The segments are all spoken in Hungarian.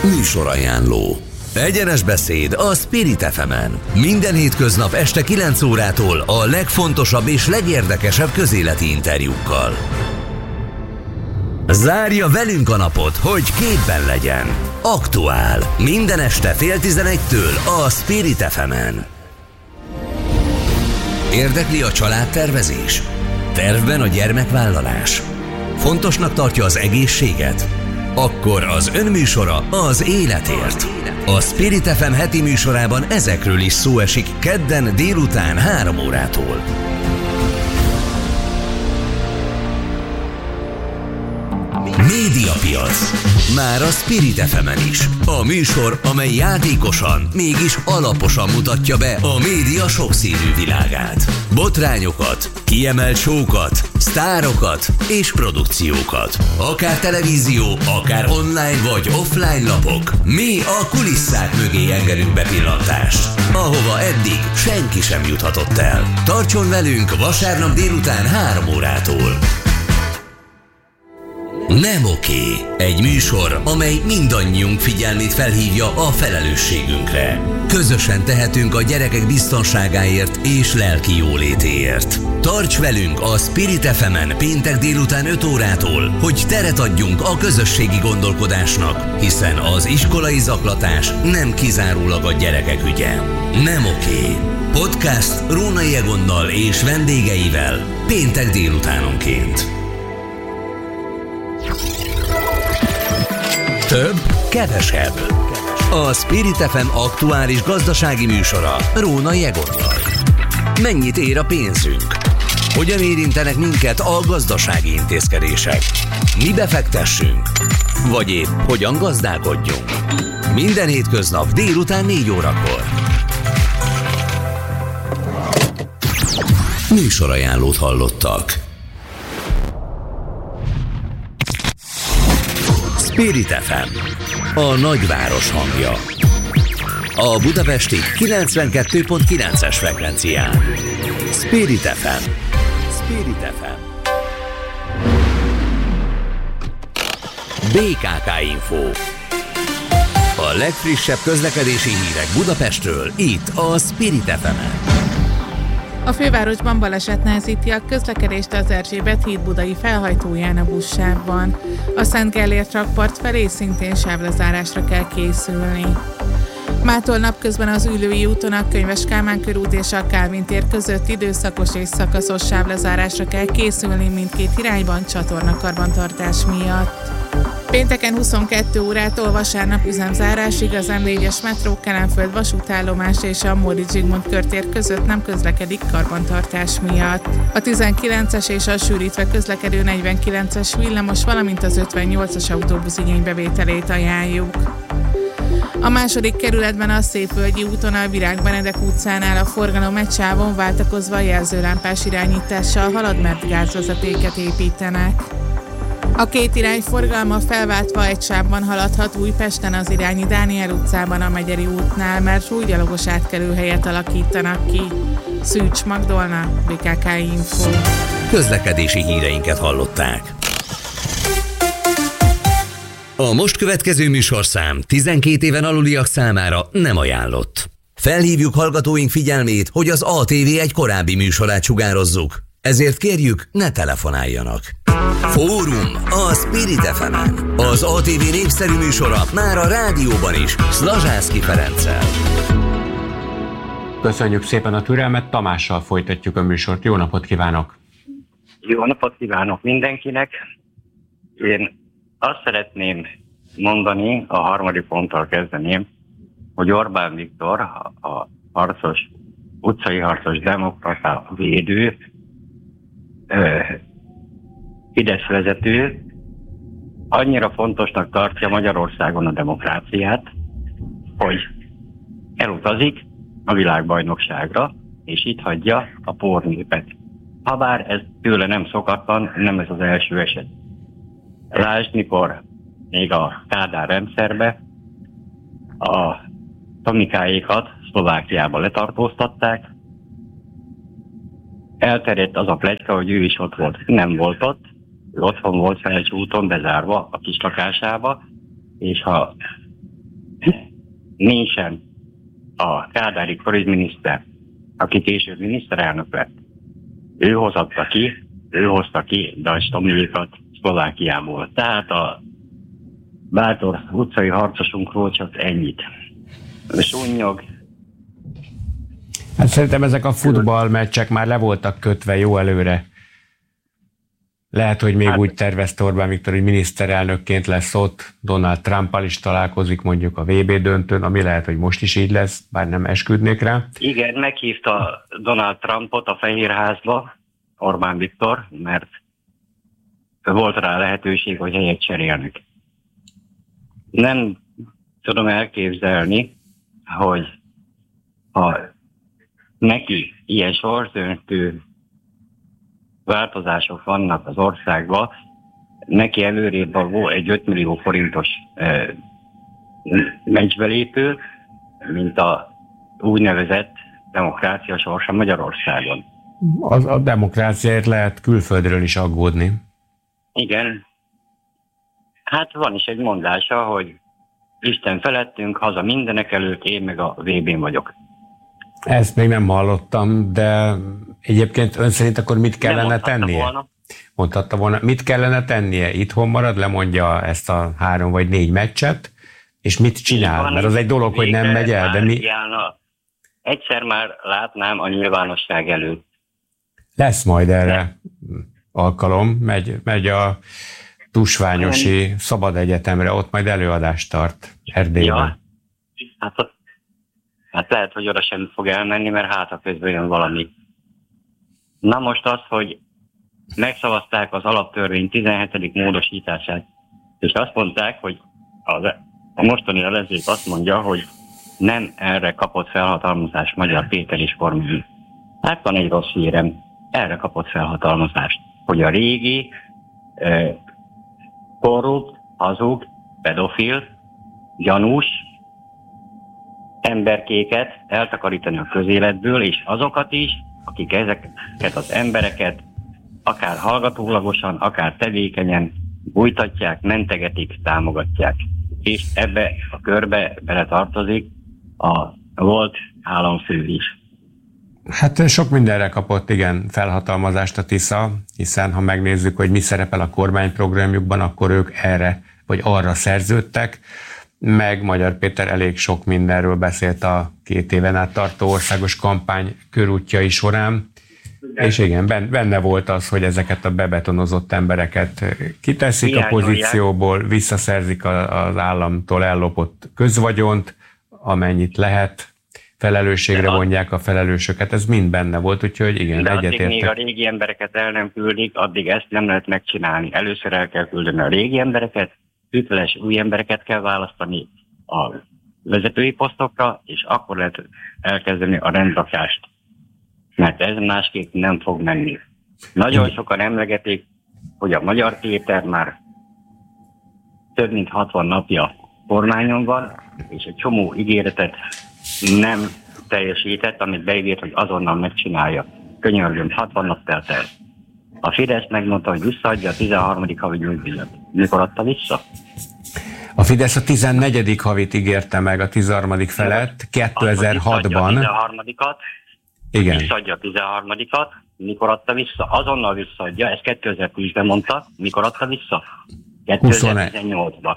Műsorajánló. Egyenes beszéd a Spirit FM-en. Minden hétköznap este 9 órától a legfontosabb és legérdekesebb közéleti interjúkkal. Zárja velünk a napot, hogy képben legyen. Aktuál. Minden este 10:30-től a Spirit FM-en. Érdekli a családtervezés? Tervben a gyermekvállalás? Fontosnak tartja az egészséget? Akkor az önműsora az életért. A Spirit FM heti műsorában ezekről is szó esik kedden délután 3 órától. Médiapiac. Már a Spirit FM-en is. A műsor, amely játékosan, mégis alaposan mutatja be a média sokszínű világát. Botrányokat, kiemelt show-kat, sztárokat és produkciókat. Akár televízió, akár online vagy offline lapok. Mi a kulisszák mögé engedünk bepillantást, ahova eddig senki sem juthatott el. Tartson velünk vasárnap délután 3 órától. Nem oké. Egy műsor, amely mindannyiunk figyelmét felhívja a felelősségünkre. Közösen tehetünk a gyerekek biztonságáért és lelki jólétéért. Tarts velünk a Spirit FM-en péntek délután 5 órától, hogy teret adjunk a közösségi gondolkodásnak, hiszen az iskolai zaklatás nem kizárólag a gyerekek ügye. Nem oké. Podcast Rónai Egonnal és vendégeivel péntek délutánonként. Több, kevesebb. A Spirit FM aktuális gazdasági műsora Rónai Egonnal. Mennyit ér a pénzünk? Hogyan érintenek minket a gazdasági intézkedések? Mibe fektessünk? Vagy épp hogyan gazdálkodjunk? Minden hétköznap délután 4 órakor. Műsorajánlót hallottak. Spirit FM, a nagyváros hangja. A budapesti 92.9-es frekvencián. Spirit FM. Spirit FM. BKK Info. A legfrissebb közlekedési hírek Budapestről, itt a Spirit FM-en. A fővárosban baleset nehezíti a közlekedést az Erzsébet híd budai felhajtóján a buszsávban. A Szent Gellért rakpart felé szintén sávlezárásra kell készülni. Mától napközben az Üllői úton a Könyves Kálmán körút és a Kálvin tér között időszakos és szakaszos sávlezárásra kell készülni mindkét irányban csatornakarbantartás miatt. Pénteken 22 órától vasárnap üzemzárásig az M4-es metró Kelenföld vasútállomás és a Móricz Zsigmond körtér között nem közlekedik karbantartás miatt. A 19-es és a sűrítve közlekedő 49-es villamos, valamint az 58-as autóbusz igénybevételét ajánljuk. A második kerületben a Szépvölgyi úton a Virág Benedek utcánál a forgalom egy sávon váltakozva jelzőlámpás irányítással halad, mert gázvezetéket építenek. A két irány forgalma felváltva egy sávban haladhat Újpesten az irányi Dániel utcában a Megyeri útnál, mert súlygyalogos átkelőhelyet alakítanak ki. Szűcs Magdolna, BKK Info. Közlekedési híreinket hallották. A most következő műsorszám 12 éven aluliak számára nem ajánlott. Felhívjuk hallgatóink figyelmét, hogy az ATV egy korábbi műsorát sugározzuk. Ezért kérjük, ne telefonáljanak. Fórum a Spirit FM-en. Az ATV népszerű műsora már a rádióban is, Szlazsászky Ferenccel. Köszönjük szépen a türelmet, Tamással folytatjuk a műsort. Jó napot kívánok! Jó napot kívánok mindenkinek! Én azt szeretném mondani, a harmadik ponttal kezdeném, hogy Orbán Viktor, a utcai harcos demokrata védő, Fidesz vezető annyira fontosnak tartja Magyarországon a demokráciát, hogy elutazik a világbajnokságra, és itt hagyja a pornépet. Habár ez tőle nem szokatlan, nem ez az első eset. Lásd, mikor még a Kádár rendszerbe a Tomikáékat Szlovákiába letartóztatták, elterjedt az a pletyka, hogy ő is ott volt. Nem volt ott, ő otthon volt Felcsúton bezárva a kis lakásába, és ha nincsen a kádári külügyminiszter, aki később miniszterelnök lett. Ő hozta ki Deutsch Dominikot Szlovákiából. Tehát a bátor utcai harcosunkról csak ennyit. Sunnyog. Hát szerintem ezek a futballmeccsek már le voltak kötve jó előre. Lehet, hogy még úgy tervezte Orbán Viktor, hogy miniszterelnökként lesz ott, Donald Trumpal is találkozik mondjuk a VB döntőn, ami lehet, hogy most is így lesz, bár nem esküdnék rá. Igen, meghívta Donald Trumpot a Fehérházba, Orbán Viktor, mert volt rá lehetőség, hogy helyet cserélnek. Nem tudom elképzelni, hogy ha neki ilyen sorsdöntő változások vannak az országban, neki előrébb való egy 5 millió forintos meccsbelépő, mint a úgynevezett demokrácia sorsa Magyarországon. A demokráciáért lehet külföldről is aggódni. Igen. Hát van is egy mondása, hogy Isten felettünk, haza mindenek előtt, én meg a VB-n vagyok. Ezt még nem hallottam, de egyébként ön szerint akkor mit kellene tennie? Mondhatta volna. Mit kellene tennie? Itthon marad, lemondja ezt a 3 vagy 4 meccset, és mit csinál? Mert az egy dolog, hogy nem megy el, de mi... Egyszer már látnám a nyilvánosság előtt. Lesz majd erre alkalom, megy a Tusványosi Szabad Egyetemre, ott majd előadást tart Erdélyben. Ja, hát lehet, hogy oda sem fog elmenni, mert hát a közben jön valami. Na most az, hogy megszavazták az alaptörvény 17. módosítását, és azt mondták, hogy a mostani ellenzék azt mondja, hogy nem erre kapott felhatalmazást Magyar Péter és Kormány. Hát van egy rossz hírem, erre kapott felhatalmazást, hogy a régi korrupt, hazug, pedofil, gyanús emberkéket eltakarítani a közéletből, és azokat is, akik ezeket az embereket akár hallgatólagosan, akár tevékenyen bújtatják, mentegetik, támogatják. És ebbe a körbe beletartozik a volt államfő is. Hát sok mindenre kapott, igen, felhatalmazást a Tisza, hiszen ha megnézzük, hogy mi szerepel a kormányprogramjukban, akkor ők erre vagy arra szerződtek, meg Magyar Péter elég sok mindenről beszélt a 2 éven át tartó országos kampány körútjai során, és igen, benne volt az, hogy ezeket a bebetonozott embereket kiteszik a pozícióból, visszaszerzik az államtól ellopott közvagyont, amennyit lehet, felelősségre vonják a felelősöket, ez mind benne volt, úgyhogy igen, egyetértek. Még a régi embereket el nem küldik, addig ezt nem lehet megcsinálni. Először el kell küldeni a régi embereket, hűtles új embereket kell választani a vezetői posztokra, és akkor lehet elkezdeni a rendrakást. Mert ez másképp nem fog menni. Nagyon sokan emlegetik, hogy a Magyar Péter már több mint 60 napja kormányon van, és egy csomó ígéretet nem teljesített, amit beígért, hogy azonnal megcsinálja. Könyörgöm, 60 nap telt el. A Fidesz megmondta, hogy visszaadja a 13. havi nyugdíjat. Mikor adta vissza? A Fidesz a 14. havit ígérte meg a 13. felett 2006-ban. Igen. Visszaadja a 13-at, mikor adta vissza? Azonnal visszaadja, ezt 2010-ben mondta, mikor adta vissza? 2018-ban.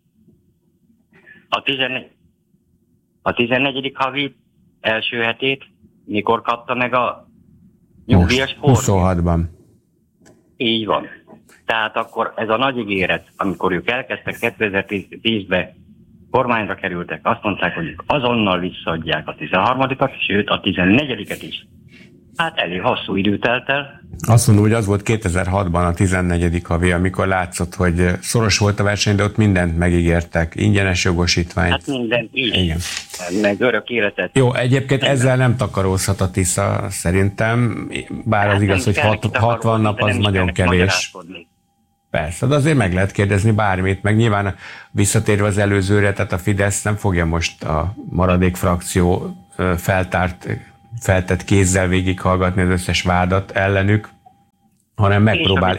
A 14. havi első hetét mikor kapta meg a nyugdíjas kormány? 26-ban. Így van. Tehát akkor ez a nagy ígéret, amikor ők elkezdtek 2010-ben kormányra kerültek, azt mondták, hogy azonnal visszaadják a 13-at, sőt a 14-et is. Hát elég hosszú idő telt el. Azt mondom, hogy az volt 2006-ban a 14. havi, amikor látszott, hogy szoros volt a verseny, de ott mindent megígértek. Ingyenes jogosítványt. Hát mindent így. Igen. Meg örök életet. Jó, egyébként ezzel nem takarózhat a Tisza, szerintem. Bár az igaz, hogy 60 nap az nagyon kevés. Persze, de azért meg lehet kérdezni bármit, meg nyilván visszatérve az előzőre, tehát a Fidesz nem fogja most a maradék frakció feltett kézzel végighallgatni az összes vádat ellenük, hanem megpróbál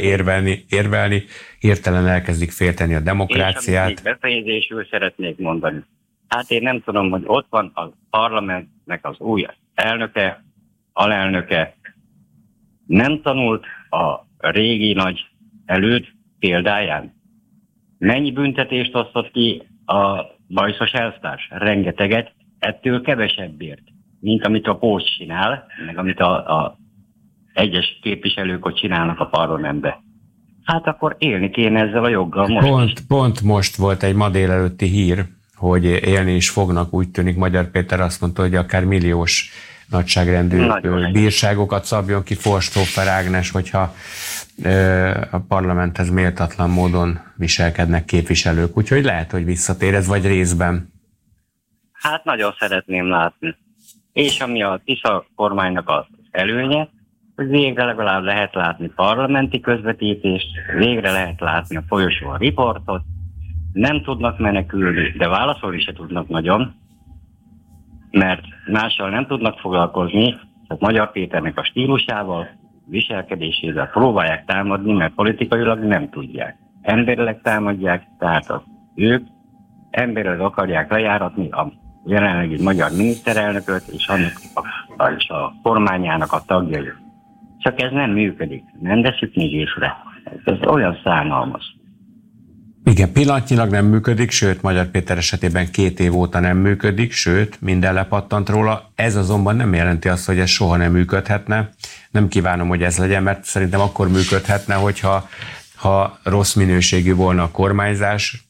érvelni, hirtelen elkezdik félteni a demokráciát. És amit befejezésül szeretnék mondani. Hát én nem tudom, hogy ott van a parlamentnek az új elnöke, alelnöke, nem tanult a régi nagy előd példáján. Mennyi büntetést osztott ki a bajszos elvtárs? Rengeteget, ettől kevesebbért, mint amit a Pócs csinál, meg amit a egyes képviselők ott csinálnak a parlamentbe. Hát akkor élni kéne ezzel a joggal most. Pont most volt egy ma délelőtti hír, hogy élni is fognak, úgy tűnik. Magyar Péter azt mondta, hogy akár milliós nagyságrendű bírságokat szabjon ki Forstófer Ágnes, hogyha a parlamenthez méltatlan módon viselkednek képviselők. Úgyhogy lehet, hogy visszatér ez, vagy részben. Hát nagyon szeretném látni. És ami a Tisza kormánynak az előnye, hogy végre legalább lehet látni parlamenti közvetítést, végre lehet látni a folyosón riportot, nem tudnak menekülni, de válaszolni se tudnak nagyon, mert mással nem tudnak foglalkozni, tehát Magyar Péternek a stílusával, viselkedésével próbálják támadni, mert politikailag nem tudják. Emberileg támadják, tehát ők emberileg akarják lejáratni a jelenlegi magyar miniszterelnököt és a kormányának a tagjait. Csak ez nem működik. Nem veszük még észre. Ez olyan szánalmas. Igen, pillanatnyilag nem működik, sőt, Magyar Péter esetében 2 év óta nem működik, sőt, minden lepattant róla. Ez azonban nem jelenti azt, hogy ez soha nem működhetne. Nem kívánom, hogy ez legyen, mert szerintem akkor működhetne, hogyha rossz minőségű volna a kormányzás,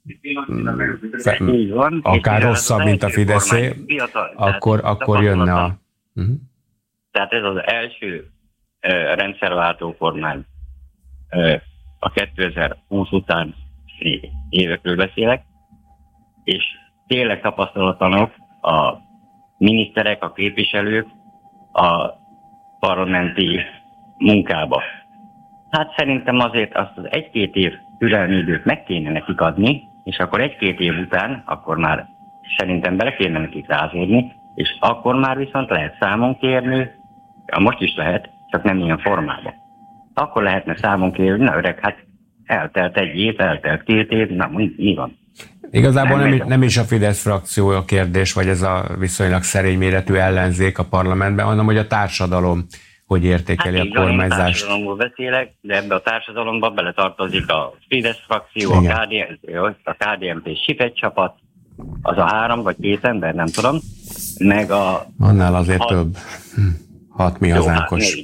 akár rosszabb, mint a Fideszé, akkor jönne a... Tehát ez az első rendszerváltó kormány a 2020 után évekről beszélek, és tényleg tapasztalatlanok a miniszterek, a képviselők a parlamenti munkába. Hát szerintem azért azt az 1-2 év türelmi időt meg kéne nekik adni, és akkor 1-2 év után, akkor már szerintem bele kéne nekik rázérni, és akkor már viszont lehet számon kérni, most is lehet, csak nem ilyen formában. Akkor lehetne számon kérni, hogy na öreg, hát eltelt 1 év, eltelt 2 év, na mi van? Igazából nem is a Fidesz frakció a kérdés, vagy ez a viszonylag szerény méretű ellenzék a parlamentben, hanem hogy a társadalom hogy értékeli a kormányzást. A társadalomból beszélek, de ebbe a társadalomba beletartozik a Fidesz frakció, a KDNP Sipet csapat, az a 3 vagy 2 ember, nem tudom, meg a... Annál azért több. 6 mi hazánkos.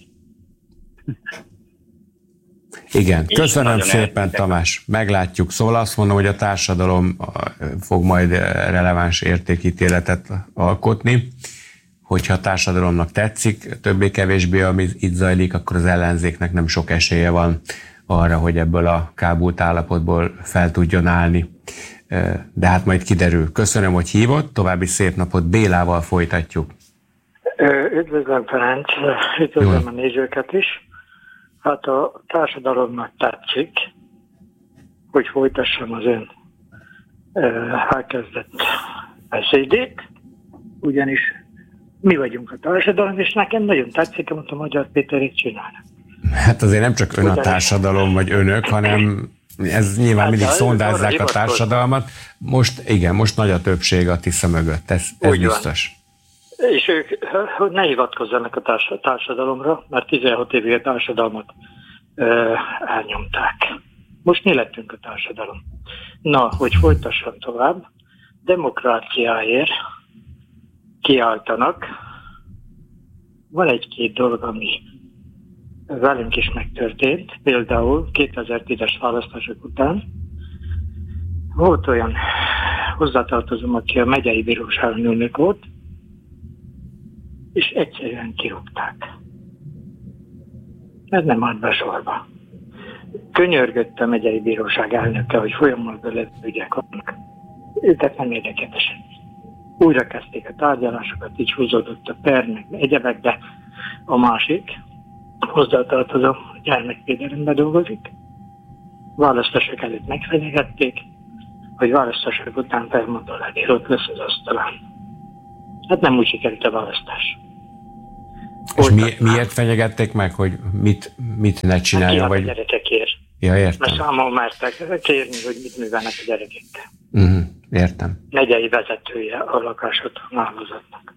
Igen, köszönöm szépen, Tamás. Meglátjuk. Szóval azt mondom, hogy a társadalom fog majd releváns értékítéletet alkotni. Hogyha a társadalomnak tetszik, többé-kevésbé, ami itt zajlik, akkor az ellenzéknek nem sok esélye van arra, hogy ebből a kábult állapotból fel tudjon állni. De hát majd kiderül. Köszönöm, hogy hívott, további szép napot. Bélával folytatjuk. Üdvözlöm, Ferenc, üdvözlöm a nézőket is. Hát a társadalomnak tetszik, hogy folytassam az ön elkezdett beszédét, ugyanis mi vagyunk a társadalom, és nekem nagyon tetszik, amit a Magyar Péterék csinálnak. Hát azért nem csak ön a társadalom, vagy önök, hanem ez nyilván hát mindig szondázzák a társadalmat. Most nagy a többség a Tisza mögött, ez biztos. És ők ne hivatkozzanak a társadalomra, mert 16 évig a társadalmat elnyomták. Most mi lettünk a társadalom. Na, hogy folytassam tovább, demokráciáért kiáltanak. Van 1-2 dolog, ami velünk is megtörtént. Például 2010-es választások után volt olyan hozzátartozom, aki a megyei bíróságon ülnök volt, és egyszerűen kirúgták. Ez nem állt be sorba. Könyörgött a megyei bíróság elnöke, hogy folyamatban lett ügyek vannak. Őket nem érdekelt semmi. Újra kezdték a tárgyalásokat, így húzódott a per, meg egyebek, de a másik hozzátartozó gyermekvédelemben dolgozik. Választások előtt megfenyegették, hogy választások után felmondó levél ott lesz az asztalán. Hát nem úgy sikerült a választás. És miért fenyegették meg, hogy mit ne csinálja? Hát vagy... a gyerekekért. Ja, értem. Mert számon mertek kérni, hogy mit művelnek a gyerekekkel. Értem. Megyei vezetője a lakásotthon hálózatnak.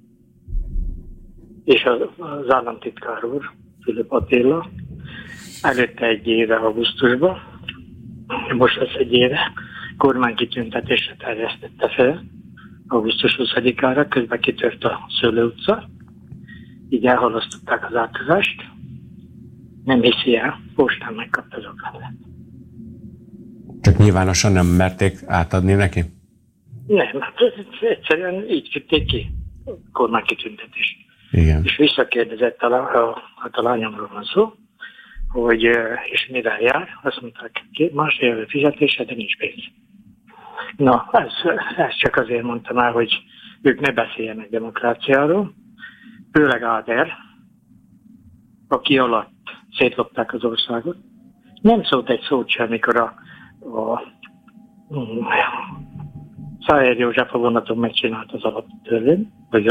És az államtitkár úr, Fülöp Attila, előtte egy éve augusztusban, most lesz egy éve, kormánykitüntetésre terjesztette fel, augusztus 20-ára, közben kitört a Szőlő utca, így elhalasztották az átadást, nem hiszi el, postán megkapta az oklevelet. Csak nyilvánosan nem merték átadni neki? Nem, hát egyszerűen így küldték ki a kormánykitüntetést. Igen. És visszakérdezett a lányomról van szó, hogy és mivel jár, azt mondták, másfél éve fizetése, de nincs pénz. Na, ez csak azért mondtam el, hogy ők ne beszéljenek demokráciáról, főleg Áder, aki alatt szétlopták az országot. Nem szólt egy szót sem, amikor a Szájer József a vonaton megcsinált az alaptörvényt, vagy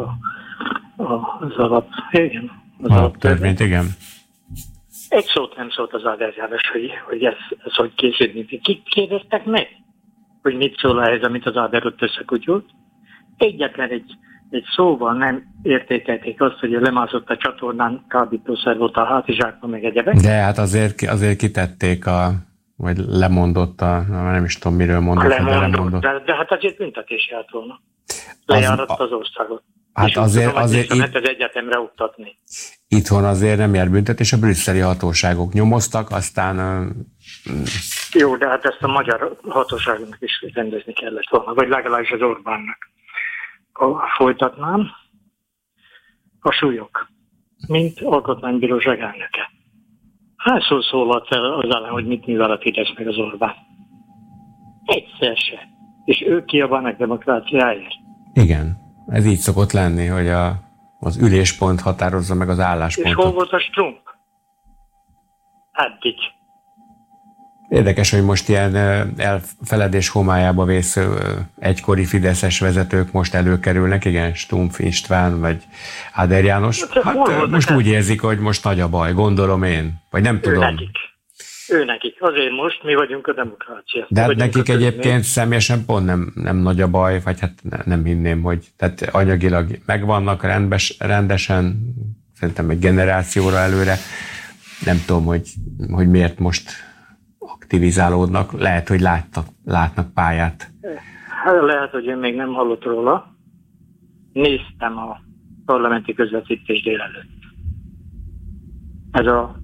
az alaptörvényt, igen. Egy szót nem szólt az Áder János, hogy ez hogy készíteni. Kik kérdeztek meg, hogy mit szól ehhez, amit az Áder ott összekutyult? Egyetlen egy szóval nem értékelték azt, hogy ő lemászott a csatornán, kábítószer volt a hátizsákban, meg egyebek. De hát azért kitették vagy lemondott nem is tudom miről mondott. De hát azért büntetés járt volna. Lejáratta az országot. Hát és azért az egyetemre oktatni. Itthon azért nem jár büntetés, a brüsszeli hatóságok nyomoztak, aztán... Jó, de hát ezt a magyar hatóságnak is rendezni kellett volna, vagy legalábbis az Orbánnak. Folytatnám. A súlyok, mint alkotmánybíróság elnöke. Hányszor szólalt fel az ellen, hogy mit művel a Fidesz meg az Orbán? Egyszer se. És ők kiabálnak demokráciáért. Igen, ez így szokott lenni, hogy az üléspont határozza meg az álláspontot. És hol volt a Strump? Eddig. Érdekes, hogy most ilyen elfeledés homályába vésző egykori fideszes vezetők most előkerülnek, igen, Stumpf István vagy Áder János. Hát most úgy érzik, hogy most nagy a baj, gondolom én, vagy nem tudom. Ő nekik. Azért most mi vagyunk a demokrácia. De hát nekik egyébként személyesen pont nem nagy a baj, vagy hát nem hinném, hogy tehát anyagilag megvannak rendesen, szerintem egy generációra előre. Nem tudom, hogy miért most aktivizálódnak, lehet, hogy látnak pályát. Hát lehet, hogy én még nem hallott róla. Néztem a parlamenti közvetítés délelőtt. Ez a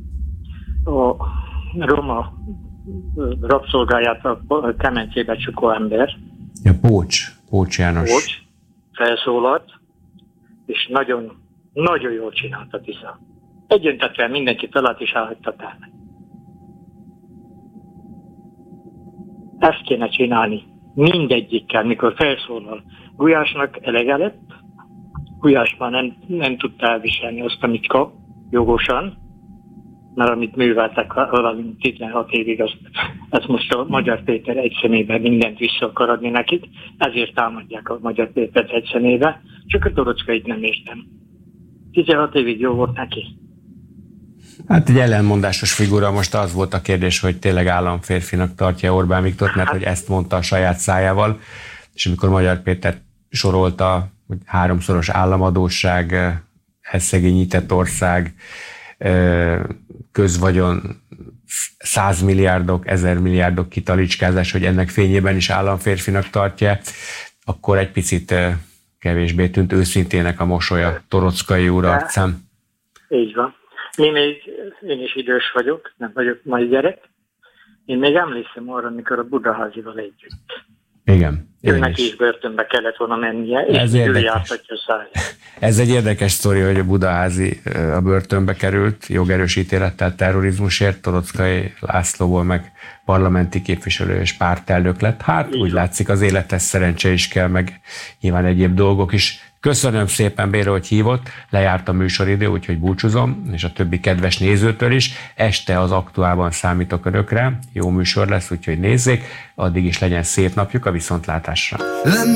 roma rabszolgáját a kemencébe csukó ember. Ja, Pócs János. Pócs felszólalt, és nagyon, nagyon jól csinálta Tisza. Egyöntetően mindenki talált és elhagyta tárni. Ezt kéne csinálni mindegyikkel, mikor felszólal. Gulyásnak elege lett, Gulyás már nem tudta elviselni azt, amit kap, jogosan, mert amit műveltek valami 16 évig, ezt most a Magyar Péter egy szemébe mindent vissza akar adni nekik, ezért támadják a Magyar Pétert egy szemébe, csak a Torockait nem értem. 16 évig jó volt neki. Hát egy ellenmondásos figura, most az volt a kérdés, hogy tényleg államférfinak tartja Orbán Viktort, mert hogy ezt mondta a saját szájával, és amikor Magyar Péter sorolta, hogy 3-szoros államadósság, elszegényített ország, közvagyon, 100 milliárdok, 1000 milliárdok kitalicskázás, hogy ennek fényében is államférfinak tartja, akkor egy picit kevésbé tűnt őszintének a mosolya Torockai úr arcán. Így van. Én is idős vagyok, nem vagyok mai gyerek. Én még emlékszem arra, amikor a Budaházival együtt. Igen. Őnek is börtönbe kellett volna mennie, és ő jártatja a száját. Ez egy érdekes sztori, hogy a Budaházi a börtönbe került, jogerős ítélettel terrorizmusért, Torockai Lászlóból meg parlamenti képviselő és pártelnök lett. Hát úgy látszik, az élethez szerencse is kell, meg nyilván egyéb dolgok is. Köszönöm szépen, Béla, hogy hívott, lejárt a műsoridő, úgyhogy búcsúzom, és a többi kedves nézőtől is. Este az Aktuálban számítok önökre, jó műsor lesz, úgyhogy nézzék, addig is legyen szép napjuk, a viszontlátásra.